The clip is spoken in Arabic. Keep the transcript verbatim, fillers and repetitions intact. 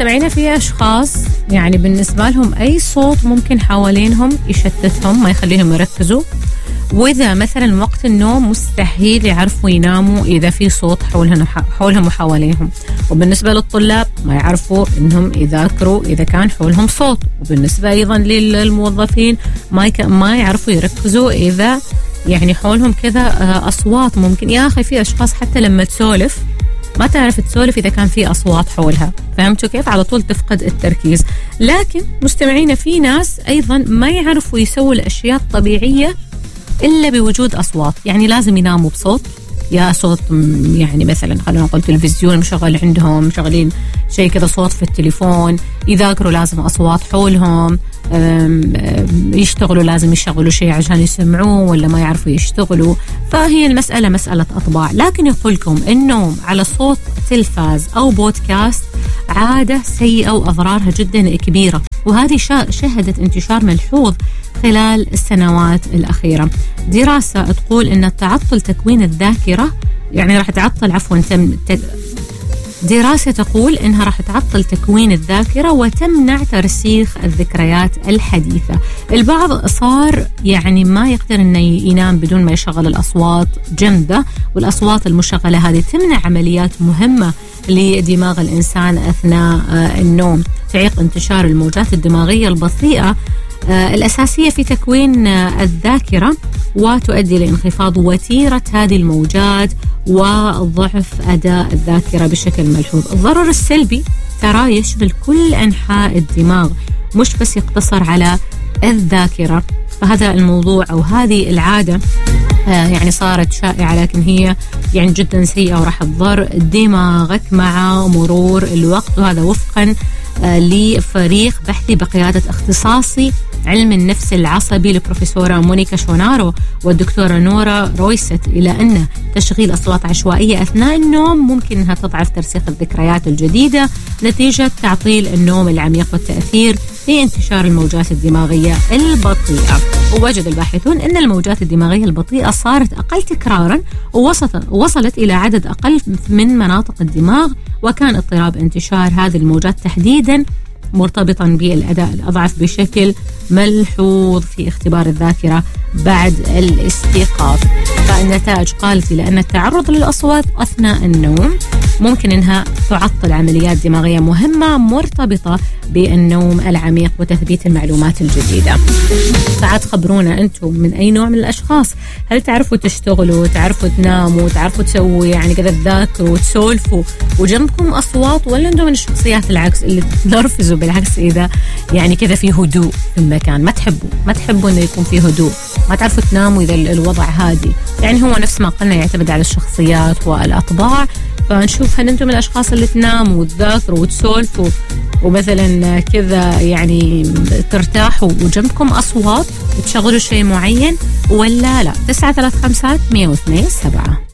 مستمعينا في أشخاص يعني بالنسبة لهم أي صوت ممكن حوالينهم يشتتهم، ما يخليهم يركزوا. وإذا مثلا وقت النوم مستحيل يعرفوا يناموا إذا في صوت حولهم حولهم وحواليهم. وبالنسبة للطلاب ما يعرفوا إنهم يذاكروا إذا كان حولهم صوت. وبالنسبة أيضا للموظفين ما يك... ما يعرفوا يركزوا إذا يعني حولهم كذا أصوات. ممكن يا أخي في أشخاص حتى لما تسولف ما تعرف تسولف إذا كان في أصوات حولها، فهمتوا كيف؟ على طول تفقد التركيز. لكن مستمعين في ناس أيضا ما يعرفوا يسووا الأشياء الطبيعية إلا بوجود أصوات. يعني لازم يناموا بصوت، يا صوت يعني مثلا خلينا نقول تلفزيون مشغل عندهم، مشغلين شيء كذا صوت في التليفون. يذاكروا لازم أصوات حولهم، يشتغلوا لازم يشغلوا شيء عشان يسمعوه ولا ما يعرفوا يشتغلوا. فهي المسألة مسألة أطباع. لكن يقولكم النوم على صوت تلفاز أو بودكاست عادة سيئة وأضرارها جدا كبيرة، وهذه شهدت انتشار ملحوظ خلال السنوات الأخيرة. دراسة تقول أن تعطل تكوين الذاكرة يعني راح تعطل عفوا تم دراسة تقول إنها راح تعطل تكوين الذاكرة وتمنع ترسيخ الذكريات الحديثة. البعض صار يعني ما يقدر إنه ينام بدون ما يشغل الأصوات جنبه، والأصوات المشغلة هذه تمنع عمليات مهمة لدماغ الإنسان أثناء النوم، تعيق انتشار الموجات الدماغية البطيئة الأساسية في تكوين الذاكرة، وتؤدي لانخفاض وتيرة هذه الموجات وضعف أداء الذاكرة بشكل ملحوظ. الضرر السلبي ترى يشمل كل أنحاء الدماغ، مش بس يقتصر على الذاكرة. فهذا الموضوع أو هذه العادة يعني صارت شائعة، لكن هي يعني جدا سيئة وراح تضر دماغك مع مرور الوقت. وهذا وفقا لفريق بحثي بقيادة اختصاصي علم النفس العصبي لبروفيسورة مونيكا شونارو والدكتورة نورا رويست، إلى أن تشغيل أصوات عشوائية أثناء النوم ممكن أنها تضعف ترسيخ الذكريات الجديدة نتيجة تعطيل النوم العميق والتأثير في انتشار الموجات الدماغية البطيئة. ووجد الباحثون أن الموجات الدماغية البطيئة صارت أقل تكرارا ووصلت, ووصلت إلى عدد أقل من مناطق الدماغ، وكان اضطراب انتشار هذه الموجات تحديدا مرتبطا بالأداء الأضعف بشكل ملحوظ في اختبار الذاكرة بعد الاستيقاظ. فالنتائج قالت لأن التعرض للأصوات أثناء النوم ممكن أنها تعطل عمليات دماغية مهمة مرتبطة بالنوم العميق وتثبيت المعلومات الجديدة. فعاد خبرونا أنتم من أي نوع من الأشخاص، هل تعرفوا تشتغلوا، تعرفوا تناموا، تعرفوا تسووا يعني كذا تذاكروا وتسولفوا وجنبكم أصوات، ولا أنتم من الشخصيات العكس اللي تنرفزوا بالعكس إذا يعني كذا في هدوء في المكان، ما تحبوا ما تحبوا إنه يكون في هدوء، ما تعرفوا تناموا إذا الوضع هادي. يعني هو نفس ما قلنا يعتمد على الشخصيات والأطباع. فنشوف هل أنتم من الأشخاص اللي تناموا وتذاكروا وتسولفوا ومثلا كذا يعني ترتاحوا وجنبكم أصوات تشغلوا شيء معين، ولا لا؟ تسعة ثلاثة خمسة مية واثنين سبعة.